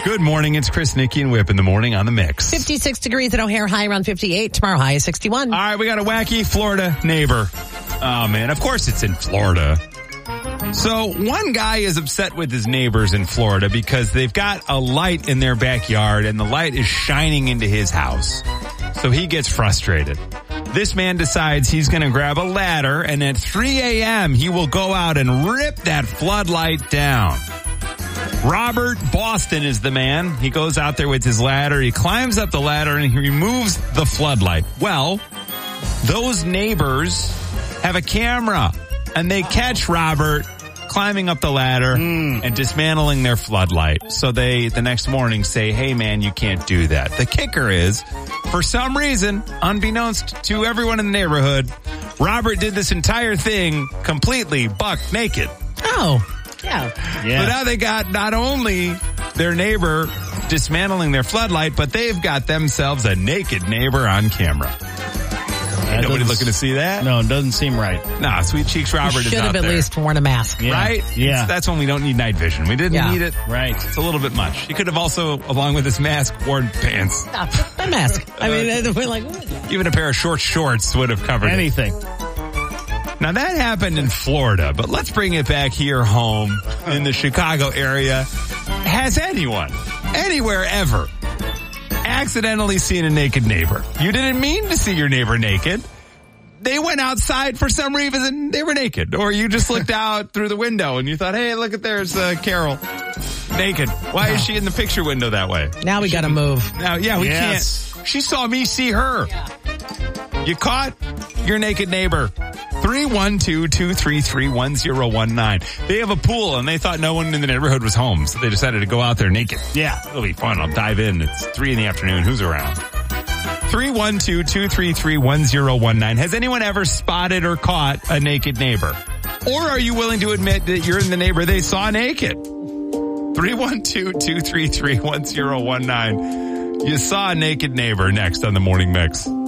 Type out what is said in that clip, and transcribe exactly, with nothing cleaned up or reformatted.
Good morning. It's Chris, Nikki, and Whip in the morning on the Mix. fifty-six degrees at O'Hare, high around fifty-eight. Tomorrow high is sixty-one. All right, we got a wacky Florida neighbor. Oh, man. Of course it's in Florida. So one guy is upset with his neighbors in Florida because they've got a light in their backyard and the light is shining into his house. So he gets frustrated. This man decides he's going to grab a ladder and at three a.m. he will go out and rip that floodlight down. Robert Boston is the man. He goes out there with his ladder. He climbs up the ladder and he removes the floodlight. Well, those neighbors have a camera and they catch Robert climbing up the ladder mm. and dismantling their floodlight. So they, the next morning, say, hey, man, you can't do that. The kicker is, for some reason, unbeknownst to everyone in the neighborhood, Robert did this entire thing completely buck naked. Oh, yeah. yeah. So now they got not only their neighbor dismantling their floodlight, but they've got themselves a naked neighbor on camera. Ain't nobody looking to see that? No, it doesn't seem right. Nah, Sweet Cheeks Robert is out there. Should have at least worn a mask. Yeah. Right? Yeah. It's, that's when we don't need night vision. We didn't yeah. need it. Right. It's a little bit much. He could have also, along with his mask, worn pants. No, a mask. I mean, we're like, what is that? Even a pair of short shorts would have covered anything. It. Now that happened in Florida, but let's bring it back here home in the Chicago area. Has anyone, anywhere ever, accidentally seen a naked neighbor? You didn't mean to see your neighbor naked. They went outside for some reason, they were naked. Or you just looked out through the window and you thought, hey, look at there's uh, Carol. Naked. Why is she in the picture window that way? Now we gotta move. Now, yeah, we yes. can't. She saw me see her. Yeah. You caught your naked neighbor. three one two, two three three, one zero one nine. They have a pool and they thought no one in the neighborhood was home, so they decided to go out there naked. Yeah, it'll be fun. I'll dive in. It's three in the afternoon. Who's around? three one two, two three three, one zero one nine. Has anyone ever spotted or caught a naked neighbor? Or are you willing to admit that you're in the neighbor they saw naked? three one two, two three three, one zero one nine. You saw a naked neighbor. Next on the Morning Mix.